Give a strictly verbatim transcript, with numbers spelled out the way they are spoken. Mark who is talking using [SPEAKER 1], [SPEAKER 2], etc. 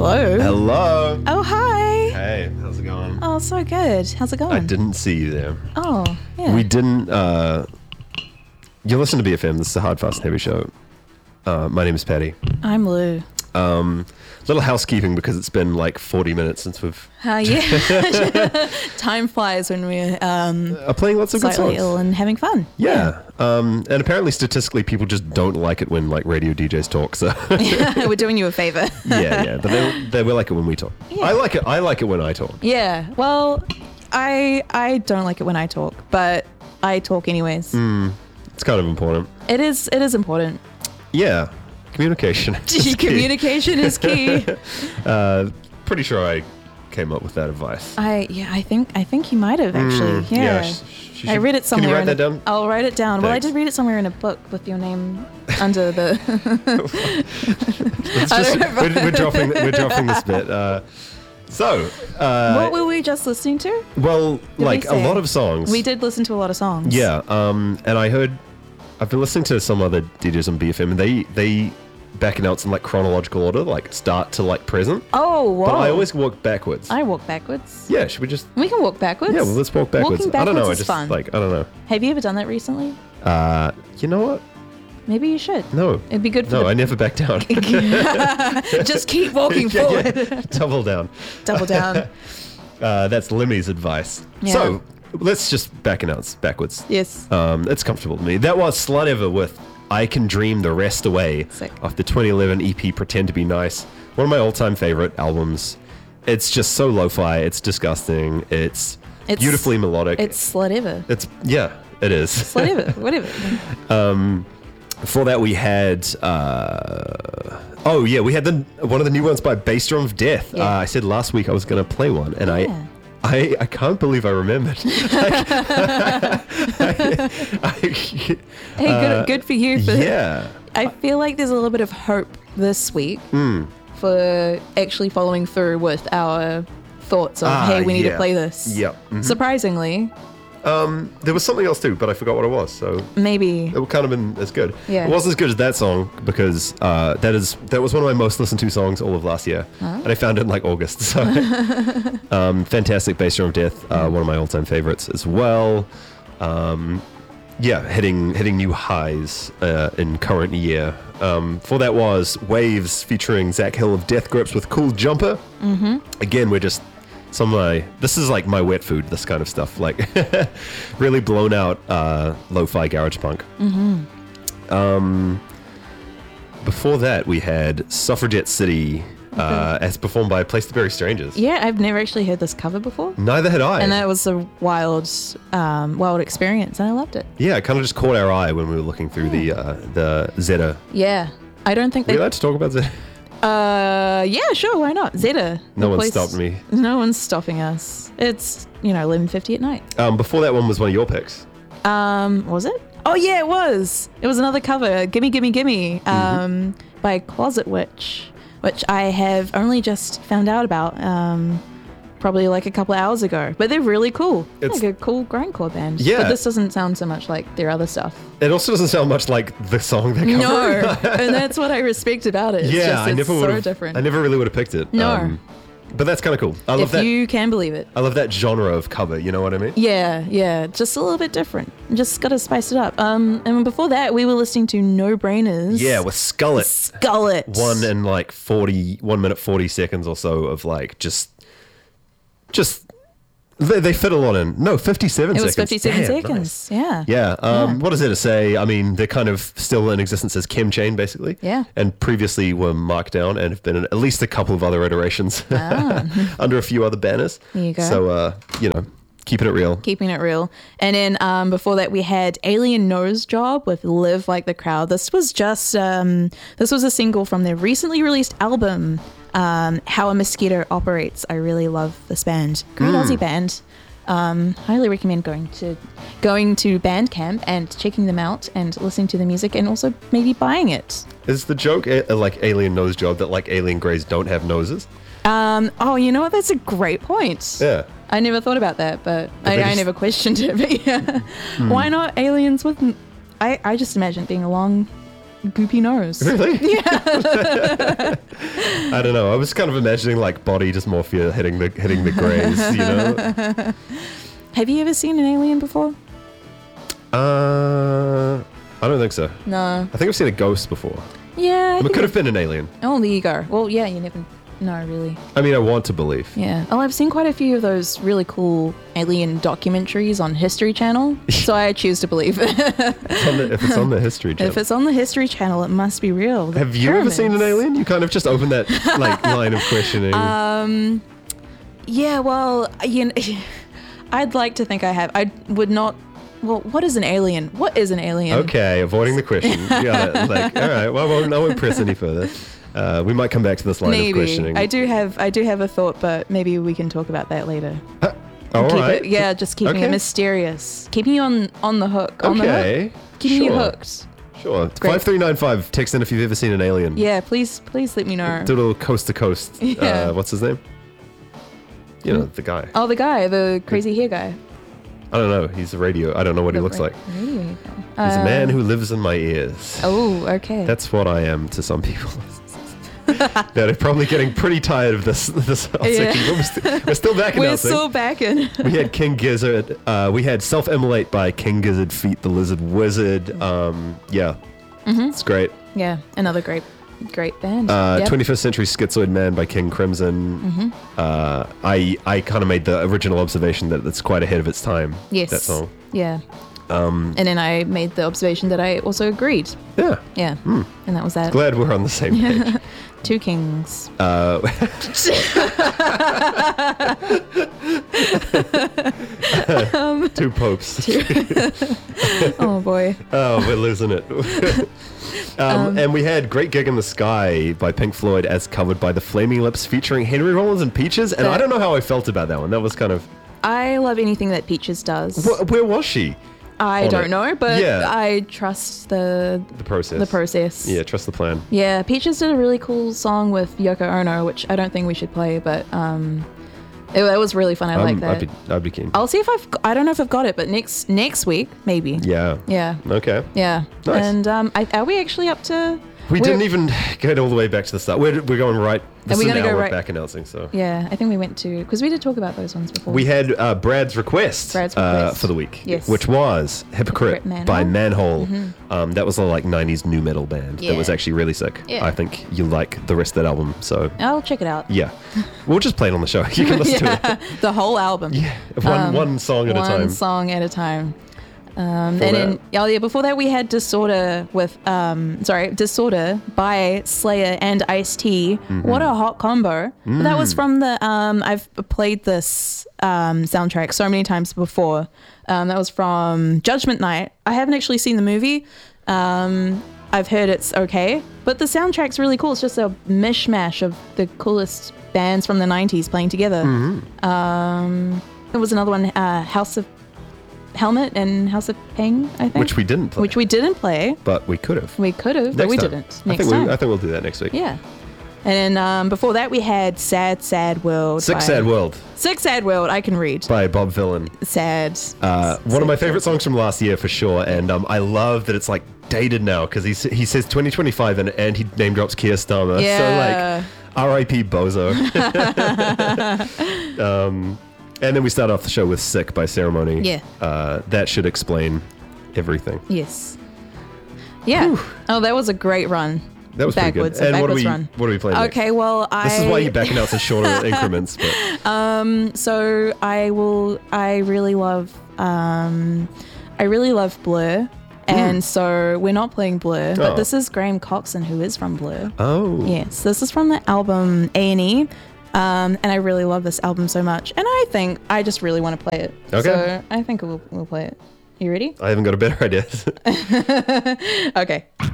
[SPEAKER 1] Hello.
[SPEAKER 2] Hello.
[SPEAKER 1] Oh, hi.
[SPEAKER 2] Hey, how's it going?
[SPEAKER 1] Oh, so good. How's it going?
[SPEAKER 2] I didn't see you there.
[SPEAKER 1] Oh, yeah.
[SPEAKER 2] We didn't, uh... You listen to B F M, this is the Hard, Fast and Heavy show. Uh, my name is Patty.
[SPEAKER 1] I'm Lou.
[SPEAKER 2] Um, little housekeeping because it's been like forty minutes since we've...
[SPEAKER 1] Uh, yeah. Time flies when we're um,
[SPEAKER 2] Uh, playing lots of good
[SPEAKER 1] slightly
[SPEAKER 2] songs.
[SPEAKER 1] ill and having fun.
[SPEAKER 2] Yeah. Um, and apparently statistically people just don't like it when like radio D Js talk, so...
[SPEAKER 1] Yeah. We're doing you a favor.
[SPEAKER 2] yeah, yeah. But they, they will like it when we talk.
[SPEAKER 1] Yeah.
[SPEAKER 2] I like it. I like it when I talk.
[SPEAKER 1] Yeah. Well, I I don't like it when I talk, but I talk anyways.
[SPEAKER 2] Mm, it's kind of important.
[SPEAKER 1] It is it is important.
[SPEAKER 2] Yeah. Communication. is key.
[SPEAKER 1] Communication is key.
[SPEAKER 2] uh, pretty sure I came up with that advice.
[SPEAKER 1] I yeah, I think I think you might have actually.
[SPEAKER 2] Mm,
[SPEAKER 1] yeah.
[SPEAKER 2] sh- sh-
[SPEAKER 1] I
[SPEAKER 2] should-
[SPEAKER 1] read it somewhere.
[SPEAKER 2] Can you write
[SPEAKER 1] in
[SPEAKER 2] that
[SPEAKER 1] a,
[SPEAKER 2] down?
[SPEAKER 1] I'll write it down. Well, I
[SPEAKER 2] Thanks.
[SPEAKER 1] did read it somewhere in a book with your name under the.
[SPEAKER 2] Let's
[SPEAKER 1] I
[SPEAKER 2] just-
[SPEAKER 1] don't know.
[SPEAKER 2] we're, we're dropping. We're dropping this bit. Uh, so, uh,
[SPEAKER 1] What were we just listening to?
[SPEAKER 2] well,
[SPEAKER 1] we
[SPEAKER 2] like a
[SPEAKER 1] say?
[SPEAKER 2] lot of songs.
[SPEAKER 1] We did listen to a lot of songs.
[SPEAKER 2] Yeah, um, and I heard. I've been listening to some other D Js on B F M, and they they back it out in like chronological order, like start to like present.
[SPEAKER 1] Oh, whoa.
[SPEAKER 2] But I always walk backwards.
[SPEAKER 1] I walk backwards.
[SPEAKER 2] yeah, should we just?
[SPEAKER 1] We can walk backwards.
[SPEAKER 2] Yeah, well, let's walk backwards.
[SPEAKER 1] Walking
[SPEAKER 2] I don't know.
[SPEAKER 1] backwards
[SPEAKER 2] I
[SPEAKER 1] is
[SPEAKER 2] just
[SPEAKER 1] fun.
[SPEAKER 2] like I don't know.
[SPEAKER 1] Have you ever done that recently?
[SPEAKER 2] Uh, you know what?
[SPEAKER 1] Maybe you should.
[SPEAKER 2] No.
[SPEAKER 1] It'd be good for
[SPEAKER 2] No,
[SPEAKER 1] the-
[SPEAKER 2] I never back down.
[SPEAKER 1] Just keep walking
[SPEAKER 2] Yeah,
[SPEAKER 1] forward.
[SPEAKER 2] yeah. Double down.
[SPEAKER 1] Double down.
[SPEAKER 2] Uh, that's Limmy's advice.
[SPEAKER 1] Yeah.
[SPEAKER 2] So let's just back announce backwards.
[SPEAKER 1] Yes.
[SPEAKER 2] Um, it's comfortable to me. That was Slut Ever with I Can Dream the Rest Away
[SPEAKER 1] Sick.
[SPEAKER 2] off the twenty eleven E P Pretend to Be Nice. One of my all-time favorite albums. It's just so lo-fi. It's disgusting. It's,
[SPEAKER 1] It's-
[SPEAKER 2] beautifully melodic.
[SPEAKER 1] It's slut ever.
[SPEAKER 2] It's yeah, it is.
[SPEAKER 1] Slut ever. Whatever.
[SPEAKER 2] Um, before that, we had uh, oh yeah, we had the one of the new ones by Bass Drum of Death.
[SPEAKER 1] Yeah.
[SPEAKER 2] Uh, I said last week I was going to play one, and
[SPEAKER 1] Yeah.
[SPEAKER 2] I, I I can't believe I remembered. I, I,
[SPEAKER 1] Hey, good,
[SPEAKER 2] uh,
[SPEAKER 1] good for you. For,
[SPEAKER 2] yeah,
[SPEAKER 1] I feel like there's a little bit of hope this week
[SPEAKER 2] Mm.
[SPEAKER 1] for actually following through with our thoughts of,
[SPEAKER 2] Ah,
[SPEAKER 1] hey, we need
[SPEAKER 2] yeah.
[SPEAKER 1] to play this.
[SPEAKER 2] Yep. Mhm.
[SPEAKER 1] Surprisingly,
[SPEAKER 2] Um, there was something else too, but I forgot what it was. So
[SPEAKER 1] maybe.
[SPEAKER 2] it would kind of been as good.
[SPEAKER 1] Yeah.
[SPEAKER 2] It wasn't as good as that song because uh, that is that was one of my most listened to songs all of last year,
[SPEAKER 1] Huh?
[SPEAKER 2] and I found it in like August. So, um, fantastic Bass Drum of Death, uh, one of my all-time favorites as well. Um, yeah, hitting hitting new highs uh, in current year. Um, for that was Waves featuring Zach Hill of Death Grips with Cool Jumper.
[SPEAKER 1] Mm-hmm.
[SPEAKER 2] Again, we're just some of my this is like my wet food, this kind of stuff, like really blown out uh lo-fi garage punk.
[SPEAKER 1] Mm-hmm.
[SPEAKER 2] Um before that we had Suffragette City uh as performed by Place to Bury Strangers.
[SPEAKER 1] Yeah, I've never actually heard this cover before.
[SPEAKER 2] Neither had I.
[SPEAKER 1] And that was a wild, um, wild experience, and I loved it.
[SPEAKER 2] Yeah, it kind of just caught our eye when we were looking through the uh the Zeta.
[SPEAKER 1] Yeah, I don't think
[SPEAKER 2] Are
[SPEAKER 1] they.
[SPEAKER 2] we allowed to talk about Zeta?
[SPEAKER 1] Uh, yeah, sure, why not? Zeta.
[SPEAKER 2] No
[SPEAKER 1] the
[SPEAKER 2] one
[SPEAKER 1] place-
[SPEAKER 2] stopped me.
[SPEAKER 1] No one's stopping us. It's, you know, eleven fifty at night.
[SPEAKER 2] Um before that one was one of your picks.
[SPEAKER 1] Um, was it? Oh yeah, it was. It was another cover, Gimme Gimme Gimme, um,
[SPEAKER 2] Mm-hmm.
[SPEAKER 1] by Closet Witch, which I have only just found out about, um, probably like a couple of hours ago. But they're really cool.
[SPEAKER 2] It's-
[SPEAKER 1] like a cool grindcore band.
[SPEAKER 2] Yeah.
[SPEAKER 1] But this doesn't sound so much like their other stuff.
[SPEAKER 2] It also doesn't sound much like the song they're covering.
[SPEAKER 1] No, and that's what I respect about it. It's
[SPEAKER 2] yeah,
[SPEAKER 1] just,
[SPEAKER 2] I
[SPEAKER 1] it's
[SPEAKER 2] never
[SPEAKER 1] so
[SPEAKER 2] would have.
[SPEAKER 1] different.
[SPEAKER 2] I never really would have picked it.
[SPEAKER 1] No.
[SPEAKER 2] but that's kind of cool. I love
[SPEAKER 1] if
[SPEAKER 2] that.
[SPEAKER 1] you can believe it.
[SPEAKER 2] I love that genre of cover. You know what I mean?
[SPEAKER 1] Yeah, yeah, just a little bit different. Just gotta spice it up. Um, and before that, we were listening to No Brainers.
[SPEAKER 2] Yeah, with Skullet.
[SPEAKER 1] Skullet.
[SPEAKER 2] One and like forty, one minute forty seconds or so of like just, just they, they fit a lot in. No, fifty-seven
[SPEAKER 1] It was
[SPEAKER 2] seconds.
[SPEAKER 1] fifty-seven
[SPEAKER 2] Damn,
[SPEAKER 1] seconds.
[SPEAKER 2] nice.
[SPEAKER 1] Yeah.
[SPEAKER 2] Yeah. Um,
[SPEAKER 1] Yeah.
[SPEAKER 2] What is there to say? I mean, they're kind of still in existence as Chemchain, basically.
[SPEAKER 1] Yeah.
[SPEAKER 2] And previously were Markdown and have been in at least a couple of other iterations
[SPEAKER 1] Ah.
[SPEAKER 2] under a few other banners.
[SPEAKER 1] There you go.
[SPEAKER 2] So, uh, you know, keeping it real.
[SPEAKER 1] Keeping it real. And then um, before that, we had Alien Nose Job with Live Like the Crowd. This was just, um, this was a single from their recently released album, um, How a Mosquito Operates. I really love this band. Great
[SPEAKER 2] Mm.
[SPEAKER 1] Aussie band. Um, highly recommend going to going to Bandcamp and checking them out and listening to the music and also maybe buying it.
[SPEAKER 2] Is the joke a, like Alien Nose Job that like alien greys don't have noses?
[SPEAKER 1] Um, oh, you know what? That's a great point.
[SPEAKER 2] Yeah.
[SPEAKER 1] I never thought about that, but I,
[SPEAKER 2] they
[SPEAKER 1] I
[SPEAKER 2] just-
[SPEAKER 1] never questioned it. But yeah, why not aliens with? n- I I just imagine it being a long, goopy nose.
[SPEAKER 2] Really?
[SPEAKER 1] Yeah.
[SPEAKER 2] I don't know. I was kind of imagining like body dysmorphia hitting the hitting the greys, you know.
[SPEAKER 1] Have you ever seen an alien before?
[SPEAKER 2] Uh, I don't think so.
[SPEAKER 1] No.
[SPEAKER 2] I think I've seen a ghost before.
[SPEAKER 1] Yeah. I
[SPEAKER 2] It
[SPEAKER 1] think
[SPEAKER 2] could have been an alien.
[SPEAKER 1] Oh, there you go. Well, yeah, you never know, really.
[SPEAKER 2] I mean, I want to believe.
[SPEAKER 1] Yeah. Oh, I've seen quite a few of those really cool alien documentaries on History Channel, so I choose to believe it.
[SPEAKER 2] It's on the, if it's on the History Channel.
[SPEAKER 1] If it's on the History Channel, it must be real. The
[SPEAKER 2] Have you ever seen an
[SPEAKER 1] pyramids.
[SPEAKER 2] alien? You kind of just opened that like line of questioning.
[SPEAKER 1] Um, yeah, well, you know, I'd like to think I have. I would not. Well, what is an alien? What is an alien?
[SPEAKER 2] Okay, avoiding the question. Yeah, like, all right, well, I won't, I won't press any further. Uh, we might come back to this line of
[SPEAKER 1] Maybe
[SPEAKER 2] questioning.
[SPEAKER 1] I do have. I do have a thought, but maybe we can talk about that later.
[SPEAKER 2] Uh, all
[SPEAKER 1] Keep
[SPEAKER 2] right.
[SPEAKER 1] it, yeah, just keeping
[SPEAKER 2] Okay.
[SPEAKER 1] it mysterious, keeping you on on the hook. On the
[SPEAKER 2] Okay.
[SPEAKER 1] hook. Keeping you
[SPEAKER 2] Sure.
[SPEAKER 1] hooked.
[SPEAKER 2] Sure.
[SPEAKER 1] Great.
[SPEAKER 2] five three nine five, text in if you've ever seen an alien.
[SPEAKER 1] Yeah, please, please let me know.
[SPEAKER 2] Do a little coast to coast.
[SPEAKER 1] Yeah.
[SPEAKER 2] Uh, what's his name? You know, the guy.
[SPEAKER 1] Oh, the guy, the crazy hair guy.
[SPEAKER 2] I don't know. He's a radio. I don't know what he
[SPEAKER 1] The
[SPEAKER 2] looks
[SPEAKER 1] ra-
[SPEAKER 2] like.
[SPEAKER 1] radio guy.
[SPEAKER 2] He's a
[SPEAKER 1] Uh,
[SPEAKER 2] man who lives in my ears.
[SPEAKER 1] Oh, okay.
[SPEAKER 2] That's what I am to some people. Yeah, they're probably getting pretty tired of this. This
[SPEAKER 1] Yeah.
[SPEAKER 2] we're, st- we're still back
[SPEAKER 1] We're
[SPEAKER 2] announcing.
[SPEAKER 1] still back in.
[SPEAKER 2] We had King Gizzard. Uh, we had Self Immolate by King Gizzard Feet the Lizard Wizard. Um, yeah,
[SPEAKER 1] Mm-hmm.
[SPEAKER 2] it's great.
[SPEAKER 1] Yeah, another great, great band.
[SPEAKER 2] Uh,
[SPEAKER 1] Yep.
[SPEAKER 2] twenty-first Century Schizoid Man by King Crimson.
[SPEAKER 1] Mm-hmm.
[SPEAKER 2] Uh, I I kind of made the original observation that it's quite ahead of its time.
[SPEAKER 1] Yes.
[SPEAKER 2] That song.
[SPEAKER 1] Yeah.
[SPEAKER 2] Um,
[SPEAKER 1] And then I made the observation that I also agreed.
[SPEAKER 2] yeah.
[SPEAKER 1] Yeah.
[SPEAKER 2] Hmm.
[SPEAKER 1] And that was that.
[SPEAKER 2] Glad we're on the same page.
[SPEAKER 1] Two Kings.
[SPEAKER 2] Uh, two popes.
[SPEAKER 1] Oh boy.
[SPEAKER 2] Oh, we're losing it. um,
[SPEAKER 1] Um,
[SPEAKER 2] and we had Great Gig in the Sky by Pink Floyd as covered by the Flaming Lips featuring Henry Rollins and Peaches. And
[SPEAKER 1] That-
[SPEAKER 2] I don't know how I felt about that one. That was kind of...
[SPEAKER 1] I love anything that Peaches does.
[SPEAKER 2] Wh- where was she?
[SPEAKER 1] I
[SPEAKER 2] on
[SPEAKER 1] don't
[SPEAKER 2] it?
[SPEAKER 1] know, but
[SPEAKER 2] Yeah.
[SPEAKER 1] I trust the
[SPEAKER 2] The process.
[SPEAKER 1] the process.
[SPEAKER 2] Yeah, trust the plan.
[SPEAKER 1] Yeah, Peaches did a really cool song with Yoko Ono, which I don't think we should play, but um, it, it was really fun. I like
[SPEAKER 2] Um,
[SPEAKER 1] that.
[SPEAKER 2] I'd be, I'd be keen.
[SPEAKER 1] I'll see if I've. I don't know if I've got it, but next next week maybe.
[SPEAKER 2] Yeah.
[SPEAKER 1] Yeah.
[SPEAKER 2] Okay.
[SPEAKER 1] Yeah.
[SPEAKER 2] Nice.
[SPEAKER 1] And um, I, are we actually up to?
[SPEAKER 2] We
[SPEAKER 1] we're-
[SPEAKER 2] didn't even get all the way back to the start. We're, we're going right. This
[SPEAKER 1] Are we
[SPEAKER 2] is an
[SPEAKER 1] gonna go
[SPEAKER 2] hour
[SPEAKER 1] right-
[SPEAKER 2] of back announcing, so.
[SPEAKER 1] Yeah, I think we went to because we did talk about those ones before.
[SPEAKER 2] We had uh, Brad's request,
[SPEAKER 1] Brad's
[SPEAKER 2] Uh,
[SPEAKER 1] request.
[SPEAKER 2] for the week,
[SPEAKER 1] Yes.
[SPEAKER 2] which was Hypocrite,
[SPEAKER 1] Hypocrite
[SPEAKER 2] by
[SPEAKER 1] Manhole.
[SPEAKER 2] Manhole. Um, that was a like nineties new metal band that was
[SPEAKER 1] Yeah.
[SPEAKER 2] actually really sick.
[SPEAKER 1] Yeah.
[SPEAKER 2] I think you like the rest of that album, so
[SPEAKER 1] I'll check it out.
[SPEAKER 2] yeah, we'll just play it on the show. You can listen to
[SPEAKER 1] Yeah, the whole album.
[SPEAKER 2] it. Yeah, one
[SPEAKER 1] Um,
[SPEAKER 2] one song at a
[SPEAKER 1] One
[SPEAKER 2] time.
[SPEAKER 1] song at a time. Um,
[SPEAKER 2] Before
[SPEAKER 1] and then,
[SPEAKER 2] that-
[SPEAKER 1] oh yeah, before that we had Disorder with, um, sorry, Disorder by Slayer and Ice-T.
[SPEAKER 2] Mm-hmm.
[SPEAKER 1] What a hot combo. That
[SPEAKER 2] Mm.
[SPEAKER 1] was from the, um, I've played this um, soundtrack so many times before. Um, that was from Judgment Night. I haven't actually seen the movie. Um, I've heard it's okay, but the soundtrack's really cool. It's just a mishmash of the coolest bands from the nineties playing together.
[SPEAKER 2] Mm-hmm.
[SPEAKER 1] Um, there was another one, uh, House of Helmet and House of Pain, I think.
[SPEAKER 2] Which we didn't play,
[SPEAKER 1] Which we didn't play.
[SPEAKER 2] but we could have.
[SPEAKER 1] We could have, but
[SPEAKER 2] Next
[SPEAKER 1] we
[SPEAKER 2] time.
[SPEAKER 1] didn't.
[SPEAKER 2] I
[SPEAKER 1] Next
[SPEAKER 2] think
[SPEAKER 1] time.
[SPEAKER 2] we, I think we'll do that next week.
[SPEAKER 1] Yeah. And um, before that, we had Sad, Sad World.
[SPEAKER 2] Sick
[SPEAKER 1] by-
[SPEAKER 2] Sad World
[SPEAKER 1] Sick, Sad World. I can read.
[SPEAKER 2] by Bob Villain.
[SPEAKER 1] Sad.
[SPEAKER 2] Uh, one of my
[SPEAKER 1] Sad,
[SPEAKER 2] favorite songs from last year for sure, and um, I love that it's like dated now because he s- he says twenty twenty-five and and he name drops Keir Starmer.
[SPEAKER 1] Yeah.
[SPEAKER 2] So like, R I P Bozo. um, and then we start off the show with "Sick" by Ceremony.
[SPEAKER 1] Yeah.
[SPEAKER 2] Uh, that should explain everything.
[SPEAKER 1] Yes. Yeah. Oh, that was a great run.
[SPEAKER 2] That was
[SPEAKER 1] Backwards,
[SPEAKER 2] pretty
[SPEAKER 1] a
[SPEAKER 2] good. And what are
[SPEAKER 1] backwards
[SPEAKER 2] we
[SPEAKER 1] run.
[SPEAKER 2] what are we playing next?
[SPEAKER 1] Okay, well, I.
[SPEAKER 2] This is why you back announce in shorter increments. But
[SPEAKER 1] Um, so I will. I really love. Um, I really love Blur, and so we're not playing Blur, but
[SPEAKER 2] Oh.
[SPEAKER 1] this is Graham Coxon, who is from Blur.
[SPEAKER 2] oh,
[SPEAKER 1] Yes, this is from the album A and E, um, and I really love this album so much, and I think I just really want to play it.
[SPEAKER 2] Okay.
[SPEAKER 1] So I think we'll we'll play it. You ready?
[SPEAKER 2] I haven't got a better idea.
[SPEAKER 1] Okay.